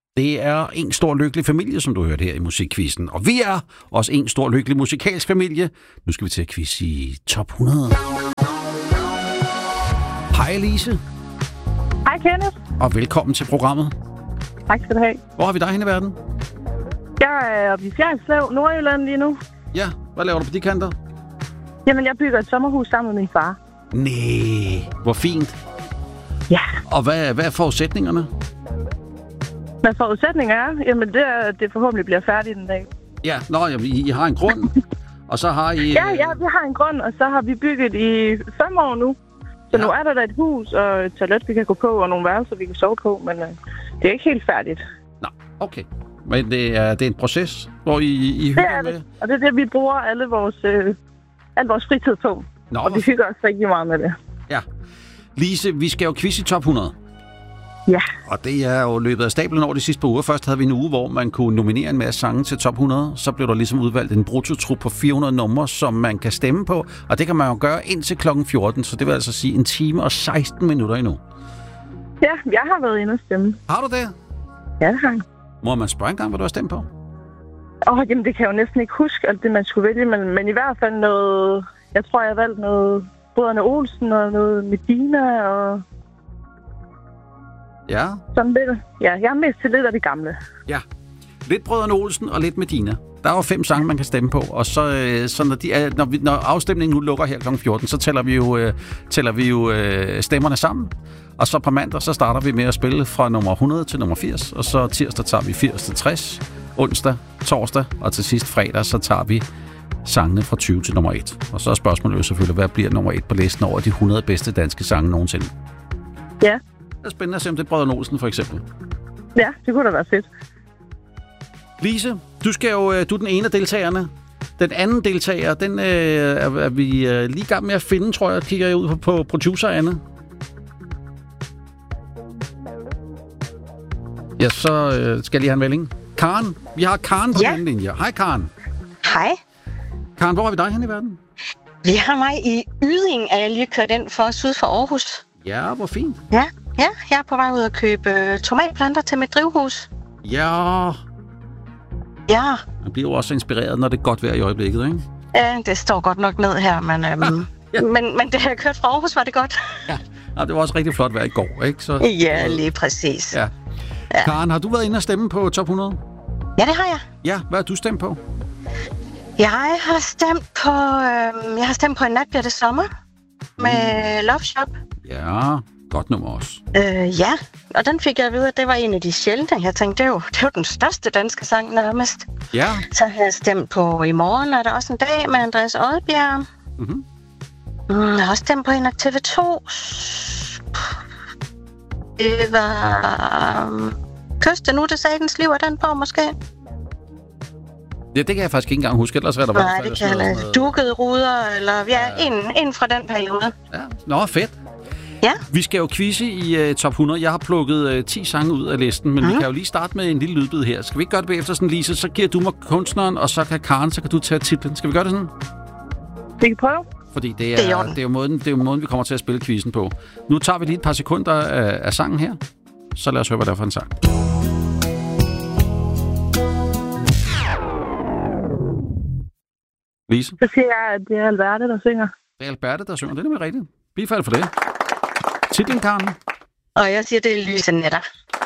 Det er en stor lykkelig familie, som du hørte her i Musikquizzen. Og vi er også en stor lykkelig musikalsk familie. Nu skal vi til at quiz i top 100. Hej Lise. Hej Kenneth. Og velkommen til programmet. Tak skal du have. Hvor har vi dig hen i verden? Jeg er oppe i Fjernslev, Nordjylland lige nu. Ja, hvad laver du på de kanter? Jamen, jeg bygger et sommerhus sammen med min far. Næh, hvor fint. Ja. Og hvad er forudsætningerne? Hvad forudsætninger er? Jamen, det er, at det forhåbentlig bliver færdigt en dag. Ja, jamen, I har en grund, og så har I... Ja, vi har en grund, og så har vi bygget i 5 år nu. Så nu er der et hus og et toilet, vi kan gå på, og nogle værelser, vi kan sove på, men det er ikke helt færdigt. Nå, okay. Men det er en proces, hvor I hygger med? Det, og det er det, vi bruger al vores fritid på. Nå, og vi hygger os rigtig meget med det. Ja. Lise, vi skal jo quiz i top 100. Ja. Og det er jo løbet af stablen over de sidste par uger. Først havde vi en uge, hvor man kunne nominere en masse sange til top 100. Så blev der ligesom udvalgt en brutotrup på 400 numre, som man kan stemme på. Og det kan man jo gøre indtil klokken 14, så det vil altså sige 1 time og 16 minutter endnu. Ja, jeg har været inde og stemme. Har du det? Ja, det har jeg. Må man spørge engang, hvad du har stemt på? Jamen, det kan jeg jo næsten ikke huske, alt det, man skulle vælge. Men i hvert fald noget... Jeg tror, jeg har valgt noget Brødrene Olsen og noget Medina og... Ja. Sådan lidt. Ja, jeg er mest til lidt af det gamle. Ja. Lidt Brødrene Olsen og lidt Medina. Der er jo 5 sange, man kan stemme på. Og så når afstemningen nu lukker her kl. 14, så tæller vi jo stemmerne sammen. Og så på mandag, så starter vi med at spille fra nummer 100 til nummer 80. Og så tirsdag tager vi 80 til 60. Onsdag, torsdag og til sidst fredag, så tager vi sangene fra 20 til nummer 1. Og så er spørgsmålet jo selvfølgelig, hvad bliver nummer 1 på listen over de 100 bedste danske sange nogensinde? Ja. Det er spændende at se, om det er Brødrene Olsen for eksempel. Ja, det kunne da være fedt. Lise, du er den ene af deltagerne. Den anden deltager, den er vi lige i gang med at finde, tror jeg. Kigger jeg ud på producer Anne. Ja, så skal jeg lige have en melding. Karen, vi har Karen på den linje. Hej Karen. Hej. Karen, hvor er vi dig hen i verden? Vi har mig i Yding, er jeg lige kørt ind for syd for Aarhus. Ja, hvor fint. Ja, jeg er på vej ud at købe tomatplanter til mit drivhus. Ja. Ja. Man bliver jo også inspireret, når det er godt vejr i øjeblikket, ikke? Ja, det står godt nok ned her, men, ja. men det har jeg kørt fra Aarhus, var det godt. Ja, det var også rigtig flot vejr i går, ikke? Så, ja, lige præcis. Ja. Karen, har du været inde og stemme på top 100? Ja, det har jeg. Ja, hvad har du stemt på? Jeg har stemt på En nat bliver det sommer med Love Shop. Ja, godt nummer også. Ja, og den fik jeg at vide, at det var en af de sjældne. Jeg tænkte, det var den største danske sang nærmest. Ja. Så har jeg stemt på I morgen, er der også en dag med Andreas Odbjerg. Mhm. Jeg har også stemt på en af TV2. Det var Kyste nu, det satans liv, er den på måske? Ja, det kan jeg faktisk ikke engang huske, ellers er der nej, det kan jeg Dukkede ruder, eller en fra den periode. Ja, nå, fedt. Ja. Vi skal jo quizze i top 100. Jeg har plukket 10 sange ud af listen, men vi kan jo lige starte med en lille lydbid her. Skal vi ikke gøre det bagefter sådan, Lise? Så giver du mig kunstneren, og så kan Karen, så kan du tage titlen. Skal vi gøre det sådan? Vi kan prøve. Fordi det er jo måden, vi kommer til at spille quizzen på. Nu tager vi lige et par sekunder af sangen her. Så lad os høre, hvad der er for en sang. Lise? Så siger jeg, at det er Alberte, der synger. Det er Alberte, der synger. Det er nemlig rigtigt. Bifald for det. Titlen, Karen? Og jeg siger, det er Lyse Nætter.